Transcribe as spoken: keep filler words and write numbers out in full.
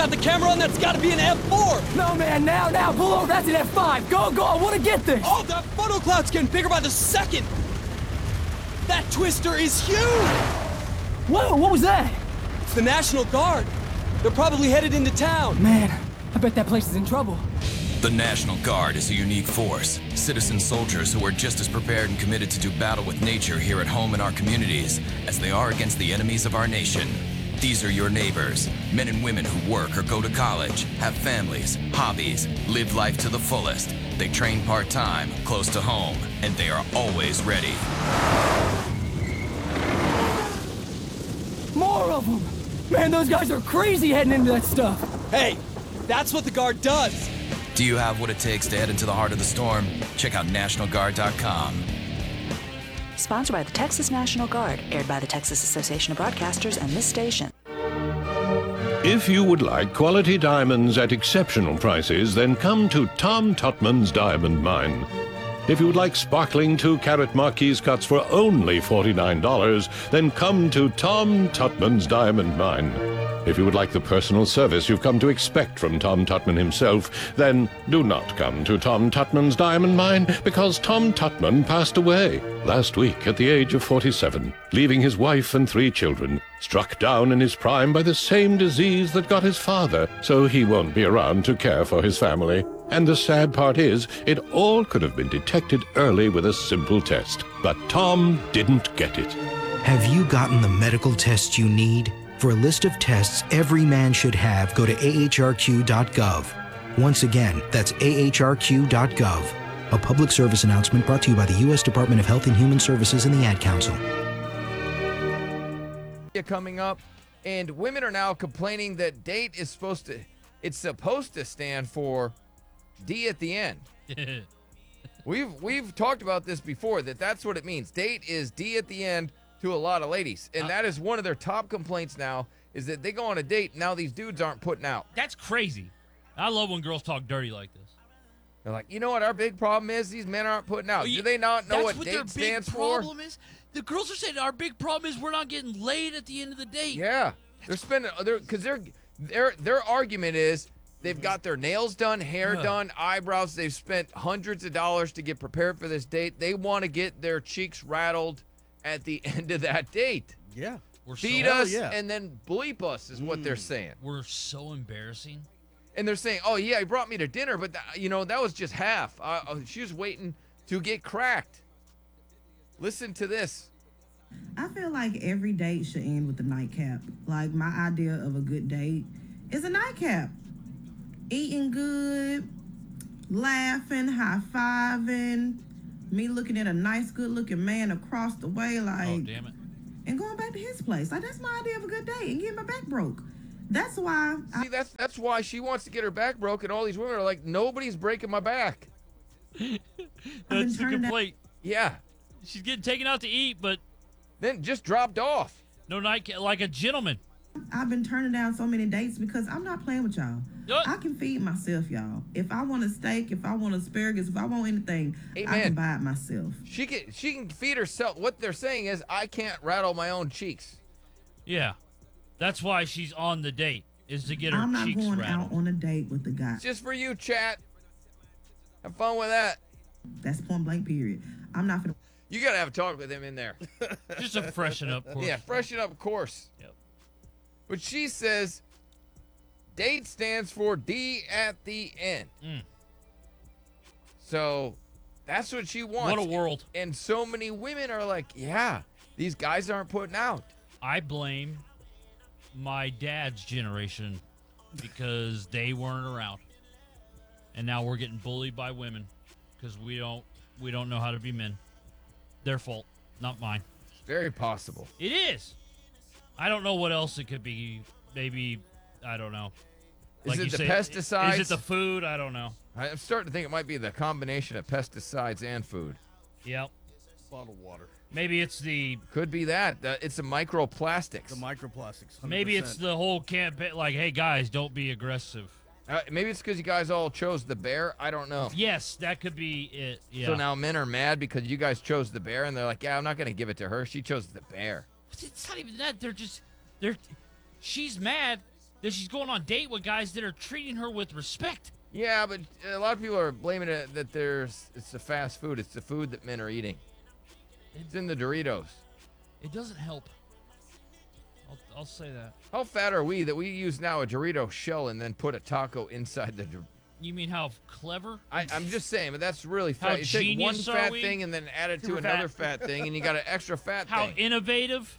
got the camera on? That's got to be an F four. No, man, now, now, pull over. That's an F five. Go, go, I want to get this. Oh, that photo cloud's getting bigger by the second. That twister is huge. Whoa, what was that? It's the National Guard. They're probably headed into town. Man, I bet that place is in trouble. The National Guard is a unique force. Citizen soldiers who are just as prepared and committed to do battle with nature here at home in our communities as they are against the enemies of our nation. These are your neighbors, men and women who work or go to college, have families, hobbies, live life to the fullest. They train part-time, close to home, and they are always ready. More of them! Man, those guys are crazy heading into that stuff. Hey, that's what the Guard does. Do you have what it takes to head into the heart of the storm? Check out National Guard dot com. Sponsored by the Texas National Guard, aired by the Texas Association of Broadcasters and this station. If you would like quality diamonds at exceptional prices, then come to Tom Tutman's Diamond Mine. If you would like sparkling two-carat Marquise cuts for only forty-nine dollars, then come to Tom Tutman's Diamond Mine. If you would like the personal service you've come to expect from Tom Tutman himself, then do not come to Tom Tutman's Diamond Mine, because Tom Tutman passed away last week at the age of forty-seven, leaving his wife and three children, struck down in his prime by the same disease that got his father, so he won't be around to care for his family. And the sad part is, it all could have been detected early with a simple test. But Tom didn't get it. Have you gotten the medical tests you need? For a list of tests every man should have, go to A H R Q dot gov. Once again, that's A H R Q dot gov. A public service announcement brought to you by the U S Department of Health and Human Services and the Ad Council. Coming up, and women are now complaining that DATE is supposed to, it's supposed to stand for D at the end. we've we've talked about this before, that that's what it means. DATE is D at the end to a lot of ladies, and uh, that is one of their top complaints now, is that they go on a date, now these dudes aren't putting out. That's crazy. I love when girls talk dirty like this. They're like, you know what our big problem is? These men aren't putting out. You, Do they not know what, what DATE stands for? That's what their big problem is? The girls are saying our big problem is we're not getting laid at the end of the date. Yeah. That's they're spending, they're, because their, their, their argument is they've got their nails done, hair uh. done, eyebrows. They've spent hundreds of dollars to get prepared for this date. They want to get their cheeks rattled at the end of that date. Yeah. We're Feed so, us yeah. and then bleep us is mm. what they're saying. We're so embarrassing. And they're saying, oh, yeah, he brought me to dinner, but, th- you know, that was just half. Uh, uh, she was waiting to get cracked. Listen to this. I feel like every date should end with a nightcap. Like, my idea of a good date is a nightcap. Eating good, laughing, high-fiving, me looking at a nice, good-looking man across the way, like... Oh, damn it. And going back to his place. Like, that's my idea of a good date, and getting my back broke. That's why... See, I- that's that's why she wants to get her back broke, and all these women are like, nobody's breaking my back. That's the complaint. Yeah. She's getting taken out to eat, but... Then just dropped off. No night, like a gentleman. I've been turning down so many dates because I'm not playing with y'all. Uh, I can feed myself, y'all. If I want a steak, if I want asparagus, if I want anything, hey, I man, can buy it myself. She can she can feed herself. What they're saying is, I can't rattle my own cheeks. Yeah. That's why she's on the date, is to get her I'm not cheeks going rattled. out on a date with the guy. It's just for you, chat. Have fun with that. That's point blank, period. I'm not gonna... You got to have a talk with him in there. Just to freshen up course. Yeah, freshen up course. Yep. But she says, date stands for D at the end. Mm. So that's what she wants. What a world. And so many women are like, yeah, these guys aren't putting out. I blame my dad's generation because they weren't around. And now we're getting bullied by women because we don't we don't know how to be men. Their fault, not mine. Very possible. It is. I don't know what else it could be. Maybe, I don't know. Is it you the say, pesticides? Is it the food? I don't know. I'm starting to think it might be the combination of pesticides and food. Yep. Bottled water. Maybe it's the... Could be that. Uh, it's the microplastics. The microplastics. one hundred percent. Maybe it's the whole campaign, like, hey, guys, don't be aggressive. Uh, maybe it's because you guys all chose the bear. I don't know. Yes, that could be it. Yeah. So now men are mad because you guys chose the bear, and they're like, yeah, I'm not going to give it to her. She chose the bear. It's not even that. They're just... they're. She's mad that she's going on a date with guys that are treating her with respect. Yeah, but a lot of people are blaming it that there's it's the fast food. It's the food that men are eating. It's in the Doritos. It doesn't help. I'll, I'll say that. How fat are we that we use now a Dorito shell and then put a taco inside the? Dor- You mean how clever? I, I'm just saying, but that's really How fat. You take one genius are fat we? thing and then add it to Super another fat. fat thing, and you got an extra fat How thing. innovative?